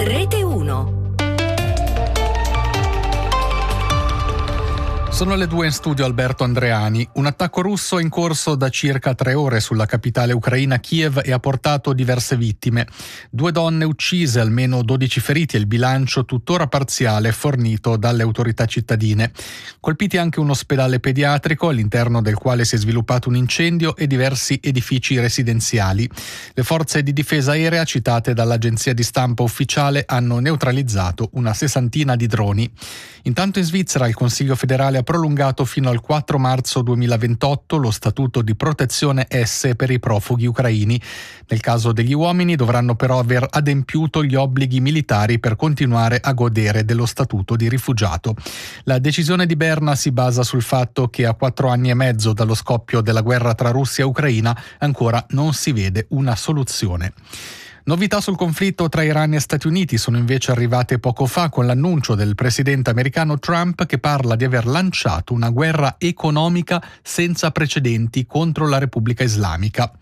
Rete 1. Sono le 2 in studio Alberto Andreani. Un attacco russo è in corso da circa 3 ore sulla capitale ucraina Kiev e ha portato diverse vittime. 2 donne uccise, almeno 12 feriti e il bilancio tuttora parziale fornito dalle autorità cittadine. Colpiti anche un ospedale pediatrico all'interno del quale si è sviluppato un incendio e diversi edifici residenziali. Le forze di difesa aerea citate dall'agenzia di stampa ufficiale hanno neutralizzato una 60 di droni. Intanto in Svizzera il Consiglio federale ha prolungato fino al 4 marzo 2028 lo statuto di protezione S per i profughi ucraini. Nel caso degli uomini dovranno però aver adempiuto gli obblighi militari per continuare a godere dello statuto di rifugiato. La decisione di Berna si basa sul fatto che a 4 anni e mezzo dallo scoppio della guerra tra Russia e Ucraina ancora non si vede una soluzione. Novità sul conflitto tra Iran e Stati Uniti sono invece arrivate poco fa con l'annuncio del presidente americano Trump che parla di aver lanciato una guerra economica senza precedenti contro la Repubblica Islamica.